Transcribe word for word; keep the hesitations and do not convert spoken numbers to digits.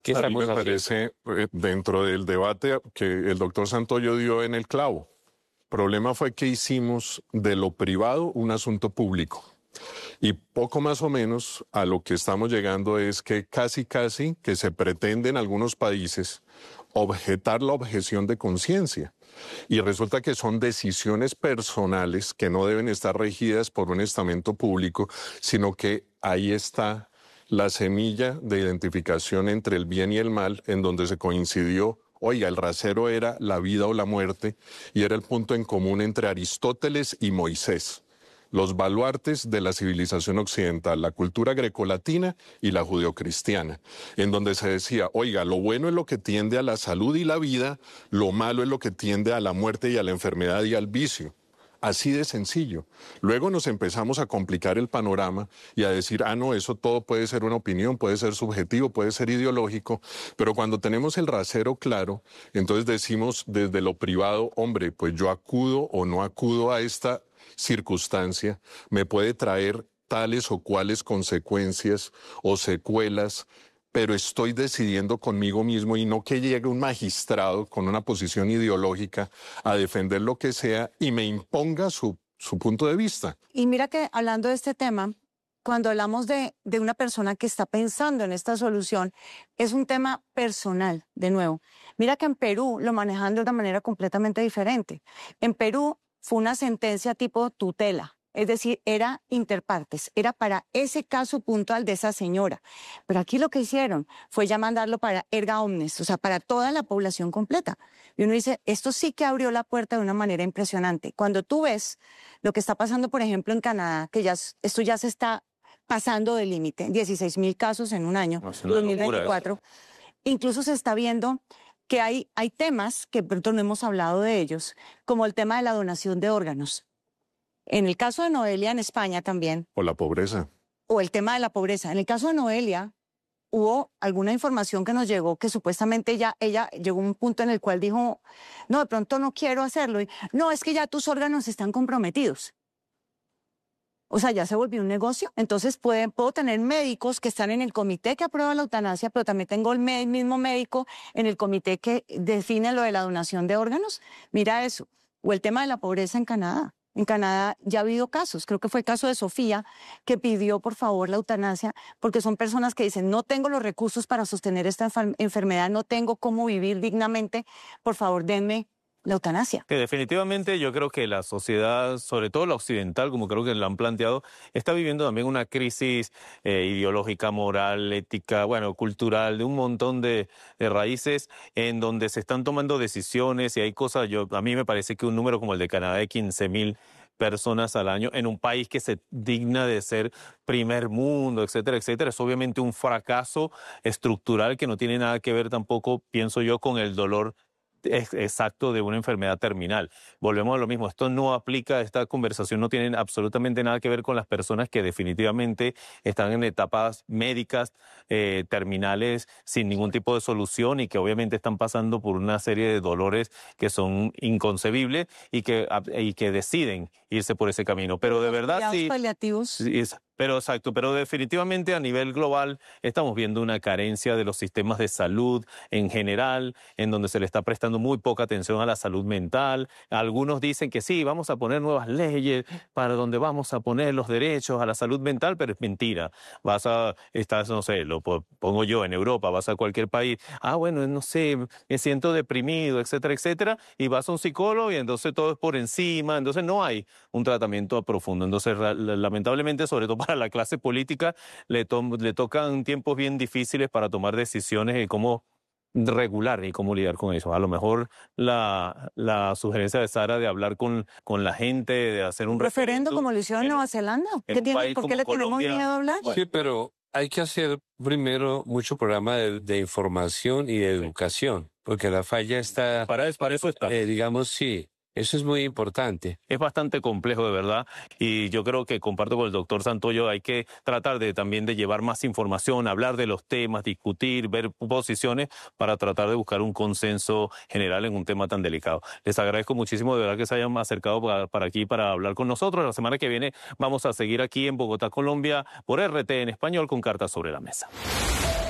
¿Qué A mí estamos me haciendo? parece, eh, dentro del debate que el doctor Santoyo dio en el clavo, el problema fue que hicimos de lo privado un asunto público. Y poco más o menos a lo que estamos llegando es que casi, casi que se pretende en algunos países objetar la objeción de conciencia. Y resulta que son decisiones personales que no deben estar regidas por un estamento público, sino que ahí está la semilla de identificación entre el bien y el mal, en donde se coincidió. Oiga, el rasero era la vida o la muerte y era el punto en común entre Aristóteles y Moisés, los baluartes de la civilización occidental, la cultura grecolatina y la judeocristiana, en donde se decía, oiga, lo bueno es lo que tiende a la salud y la vida, lo malo es lo que tiende a la muerte y a la enfermedad y al vicio. Así de sencillo. Luego nos empezamos a complicar el panorama y a decir, ah, no, eso todo puede ser una opinión, puede ser subjetivo, puede ser ideológico, pero cuando tenemos el rasero claro, entonces decimos desde lo privado, hombre, pues yo acudo o no acudo a esta circunstancia, me puede traer tales o cuales consecuencias o secuelas, pero estoy decidiendo conmigo mismo y no que llegue un magistrado con una posición ideológica a defender lo que sea y me imponga su, su punto de vista. Y mira que hablando de este tema, cuando hablamos de, de una persona que está pensando en esta solución, es un tema personal, de nuevo. Mira que en Perú lo manejan de una manera completamente diferente. En Perú fue una sentencia tipo tutela. Es decir, era interpartes, era para ese caso puntual de esa señora. Pero aquí lo que hicieron fue ya mandarlo para erga omnes, o sea, para toda la población completa. Y uno dice, esto sí que abrió la puerta de una manera impresionante. Cuando tú ves lo que está pasando, por ejemplo, en Canadá, que ya esto ya se está pasando del límite, dieciséis mil casos en un año, No, es una dos mil veinticuatro, locura incluso se está viendo que hay, hay temas que pronto no hemos hablado de ellos, como el tema de la donación de órganos. En el caso de Noelia, en España también. O la pobreza. O el tema de la pobreza. En el caso de Noelia, hubo alguna información que nos llegó que supuestamente ya ella llegó a un punto en el cual dijo, no, de pronto no quiero hacerlo. Y, no, es que ya tus órganos están comprometidos. O sea, ya se volvió un negocio. Entonces puede, puedo tener médicos que están en el comité que aprueba la eutanasia, pero también tengo el mismo médico en el comité que define lo de la donación de órganos. Mira eso. O el tema de la pobreza en Canadá. En Canadá ya ha habido casos, creo que fue el caso de Sofía, que pidió por favor la eutanasia, porque son personas que dicen, no tengo los recursos para sostener esta enfermedad, no tengo cómo vivir dignamente, por favor denme la eutanasia. Que definitivamente yo creo que la sociedad, sobre todo la occidental, como creo que lo han planteado, está viviendo también una crisis eh, ideológica, moral, ética, bueno, cultural, de un montón de, de raíces en donde se están tomando decisiones y hay cosas, yo a mí me parece que un número como el de Canadá de quince mil personas al año en un país que se digna de ser primer mundo, etcétera, etcétera, es obviamente un fracaso estructural que no tiene nada que ver tampoco, pienso yo, con el dolor exacto de una enfermedad terminal. Volvemos a lo mismo, esto no aplica, esta conversación no tiene absolutamente nada que ver con las personas que definitivamente están en etapas médicas eh, terminales sin ningún tipo de solución y que obviamente están pasando por una serie de dolores que son inconcebibles y que, y que deciden irse por ese camino. Pero de verdad sí... paliativos. sí es, Pero exacto, pero definitivamente a nivel global estamos viendo una carencia de los sistemas de salud en general, en donde se le está prestando muy poca atención a la salud mental. Algunos dicen que sí, vamos a poner nuevas leyes para donde vamos a poner los derechos a la salud mental, pero es mentira. Vas a, estás, no sé, lo pongo yo en Europa, vas a cualquier país, ah, bueno, no sé, me siento deprimido, etcétera, etcétera, y vas a un psicólogo y entonces todo es por encima, entonces no hay un tratamiento profundo. Entonces, lamentablemente, sobre todo para a la clase política le, to le tocan tiempos bien difíciles para tomar decisiones y cómo regular y cómo lidiar con eso. A lo mejor la, la sugerencia de Sara de hablar con, con la gente, de hacer un, ¿Un referendo como lo hicieron en Nueva Zelanda? ¿Qué tiene, ¿Por qué le tenemos miedo a hablar? Sí, pero hay que hacer primero mucho programa de, de información y de educación, porque la falla está... Para, para eso está. Eh, digamos, sí. Eso es muy importante. Es bastante complejo, de verdad, y yo creo que comparto con el doctor Santoyo, hay que tratar de también de llevar más información, hablar de los temas, discutir, ver posiciones para tratar de buscar un consenso general en un tema tan delicado. Les agradezco muchísimo, de verdad, que se hayan acercado para, para aquí para hablar con nosotros. La semana que viene vamos a seguir aquí en Bogotá, Colombia, por R T en español con Cartas sobre la Mesa.